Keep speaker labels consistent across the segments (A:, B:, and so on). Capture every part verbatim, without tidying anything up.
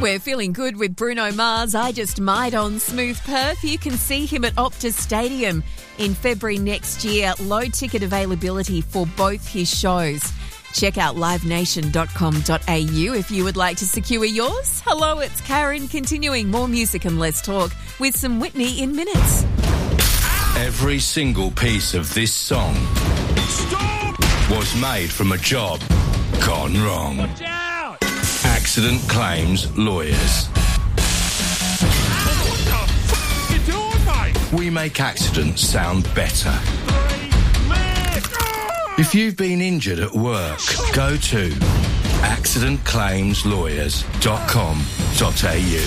A: We're feeling good with Bruno Mars. I Just Might on Smooth Perth. You can see him at Optus Stadium in February next year. Low ticket availability for both his shows. Check out live nation dot com dot a u if you would like to secure yours. Hello, it's Karen. Continuing more music and less talk with some Whitney in minutes.
B: Every single piece of this song Stop! was made from a job gone wrong.
C: Watch out!
B: Accident Claims Lawyers.
C: What the f*** you doing, mate?
B: We make accidents sound better.
C: Three, left!
B: If you've been injured at work, go to accident claims lawyers dot com dot a u.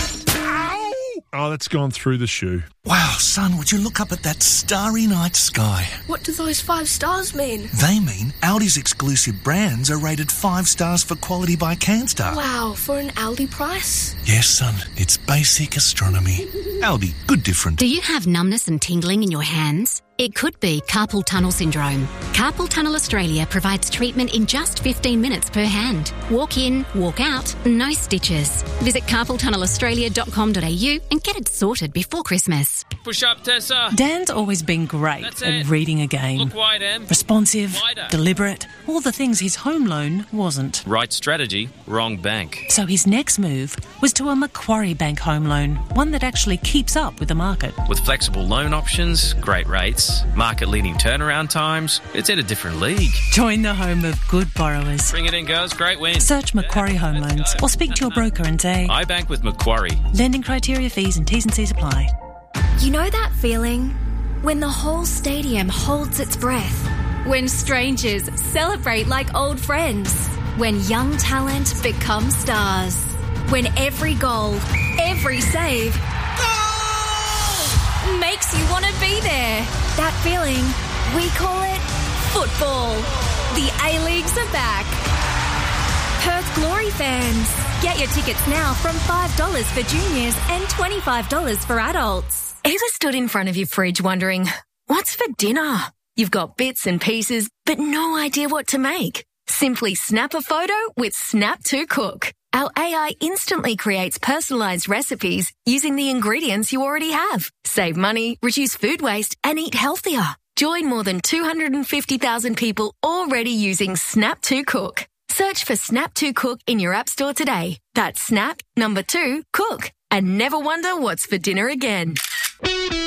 C: Oh, that's gone through the shoe.
D: Wow, son, would you look up at that starry night sky?
E: What do those five stars mean?
D: They mean Aldi's exclusive brands are rated five stars for quality by CanStar.
E: Wow, for an Aldi price?
D: Yes, son, it's basic astronomy. Aldi, good different.
F: Do you have numbness and tingling in your hands? It could be carpal tunnel syndrome. Carpal Tunnel Australia provides treatment in just fifteen minutes per hand. Walk in, walk out, no stitches. Visit carpal tunnel australia dot com dot a u and get it sorted before Christmas.
G: Push up, Tessa.
H: Dan's always been great
G: That's
H: at
G: it.
H: reading a game.
G: Look wide, Em.
H: Responsive,
G: Wider.
H: deliberate, all the things his home loan wasn't.
G: Right strategy, wrong bank.
H: So his next move was to a Macquarie Bank home loan, one that actually keeps up with the market.
G: With flexible loan options, great rates, market-leading turnaround times, it's in a different league.
H: Join the home of good borrowers.
G: Bring it in, girls. Great win.
H: Search Macquarie Home Loans or speak to your broker and say,
G: I bank with Macquarie.
H: lending criteria, fees and T's and C's apply.
I: You know that feeling? When the whole stadium holds its breath. When strangers celebrate like old friends. When young talent becomes stars. When every goal, every save goal! makes you want to be there. That feeling, we call it football. The A-Leagues are back. Perth Glory fans, get your tickets now from five dollars for juniors and twenty-five dollars for adults.
J: Ever stood in front of your fridge wondering, what's for dinner? You've got bits and pieces, but no idea what to make. Simply snap a photo with Snap to Cook. Our A I instantly creates personalised recipes using the ingredients you already have. Save money, reduce food waste, and eat healthier. Join more than two hundred fifty thousand people already using Snap to Cook. Search for Snap to Cook in your app store today. That's Snap, number two, Cook. And never wonder what's for dinner again.